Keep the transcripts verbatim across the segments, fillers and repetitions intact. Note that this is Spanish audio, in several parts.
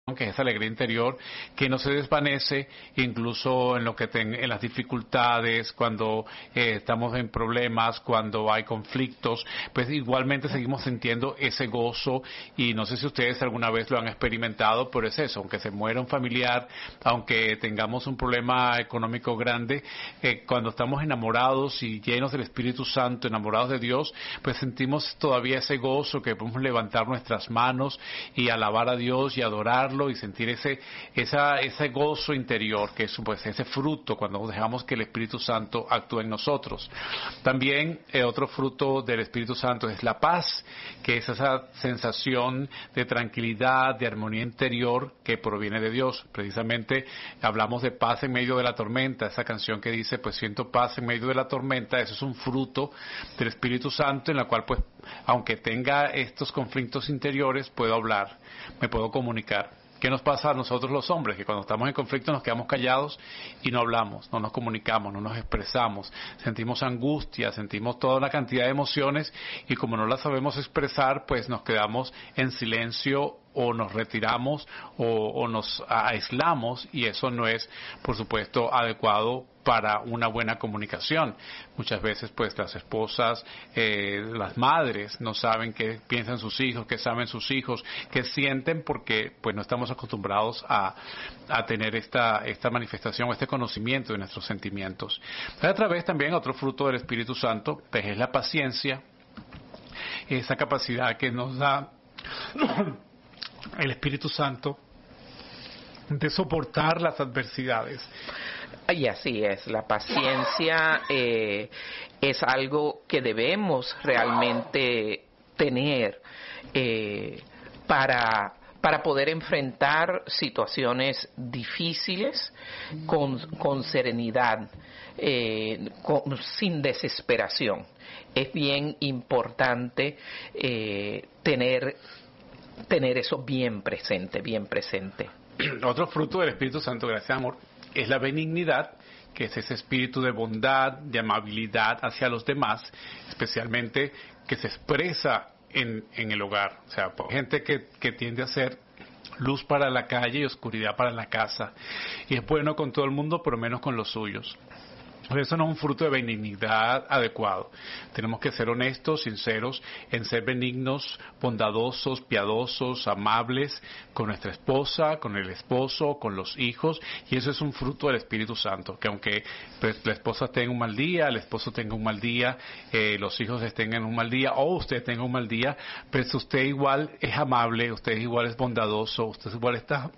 que es esa alegría interior que no se desvanece incluso en lo que ten, en las dificultades, cuando eh, estamos en problemas, cuando hay conflictos, pues igualmente seguimos sintiendo ese gozo. Y no sé si ustedes alguna vez lo han experimentado, pero es eso, aunque se muera un familiar, aunque tengamos un problema económico grande, eh, cuando estamos enamorados y llenos del Espíritu Santo, enamorados de Dios, pues sentimos todavía ese gozo, que podemos levantar nuestras manos y alabar a Dios y adorarlo y sentir ese esa, ese gozo interior, que es pues ese fruto cuando dejamos que el Espíritu Santo actúe en nosotros. También eh, otro fruto del Espíritu Santo es la paz, que es esa sensación de tranquilidad, de armonía interior que proviene de Dios. Precisamente hablamos de paz en medio de la tormenta, esa canción que dice pues siento paz en medio de la tormenta. Eso es un fruto del Espíritu Santo, en la cual pues aunque tenga estos conflictos interiores puedo hablar, me puedo comunicar. ¿Qué nos pasa a nosotros los hombres? Que cuando estamos en conflicto nos quedamos callados y no hablamos, no nos comunicamos, no nos expresamos, sentimos angustia, sentimos toda una cantidad de emociones y como no las sabemos expresar, pues nos quedamos en silencio o nos retiramos o, o nos aislamos, y eso no es, por supuesto, adecuado para una buena comunicación. Muchas veces pues las esposas, eh, las madres no saben qué piensan sus hijos, qué saben sus hijos, qué sienten, porque pues no estamos acostumbrados a, a tener esta, esta manifestación, este conocimiento de nuestros sentimientos. A través también otro fruto del Espíritu Santo pues es la paciencia, esa capacidad que nos da el Espíritu Santo de soportar las adversidades. Y así es, la paciencia eh, es algo que debemos realmente tener eh, para, para poder enfrentar situaciones difíciles con, con serenidad, eh, con, sin desesperación. Es bien importante eh, tener, tener eso bien presente, bien presente. Otro fruto del Espíritu Santo, gracias amor, es la benignidad, que es ese espíritu de bondad, de amabilidad hacia los demás, especialmente que se expresa en, en el hogar. O sea, gente que, que tiende a ser luz para la calle y oscuridad para la casa. Y es bueno con todo el mundo, pero menos con los suyos. Eso no es un fruto de benignidad adecuado. Tenemos que ser honestos, sinceros, en ser benignos, bondadosos, piadosos, amables con nuestra esposa, con el esposo, con los hijos, y eso es un fruto del Espíritu Santo, que aunque pues, la esposa tenga un mal día, el esposo tenga un mal día, eh, los hijos estén en un mal día, o usted tenga un mal día, pues usted igual es amable, usted igual es bondadoso, usted igual está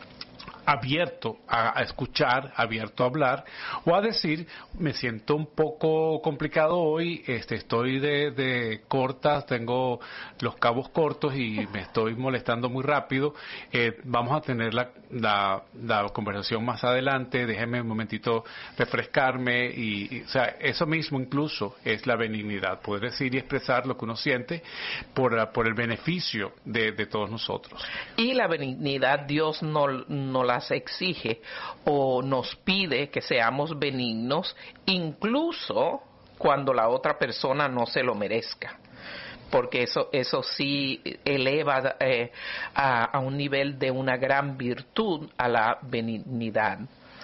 abierto a, a escuchar, abierto a hablar, o a decir, me siento un poco complicado hoy, este, estoy de, de cortas, tengo los cabos cortos y me estoy molestando muy rápido, eh, vamos a tener la, la, la conversación más adelante, déjeme un momentito refrescarme, y, y o sea, eso mismo incluso es la benignidad, poder decir y expresar lo que uno siente por, por el beneficio de, de todos nosotros. Y la benignidad Dios no, no la se exige o nos pide que seamos benignos incluso cuando la otra persona no se lo merezca, porque eso eso sí eleva eh, a, a un nivel de una gran virtud a la benignidad.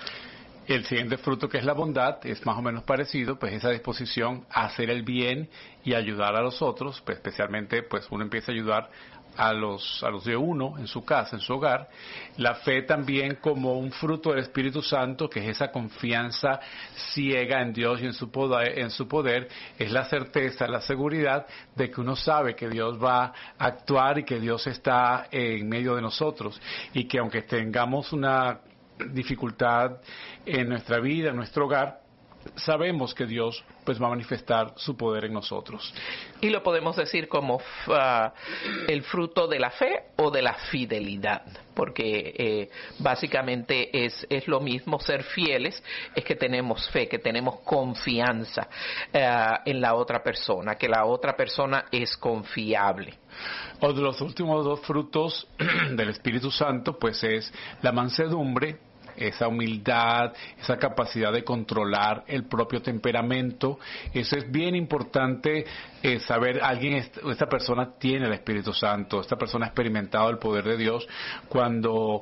El siguiente fruto, que es la bondad, es más o menos parecido, pues esa disposición a hacer el bien y ayudar a los otros, pues especialmente pues uno empieza a ayudar a los a los de uno en su casa, en su hogar. La fe también como un fruto del Espíritu Santo, que es esa confianza ciega en Dios y en su poder, en su poder, es la certeza, la seguridad de que uno sabe que Dios va a actuar y que Dios está en medio de nosotros, y que aunque tengamos una dificultad en nuestra vida, en nuestro hogar, sabemos que Dios pues va a manifestar su poder en nosotros. Y lo podemos decir como uh, el fruto de la fe o de la fidelidad, porque eh, básicamente es, es lo mismo. Ser fieles es que tenemos fe, que tenemos confianza uh, en la otra persona, que la otra persona es confiable. Otro de los últimos dos frutos del Espíritu Santo pues es la mansedumbre, esa humildad, esa capacidad de controlar el propio temperamento. Eso es bien importante, eh, saber, alguien, esta persona tiene el Espíritu Santo, esta persona ha experimentado el poder de Dios cuando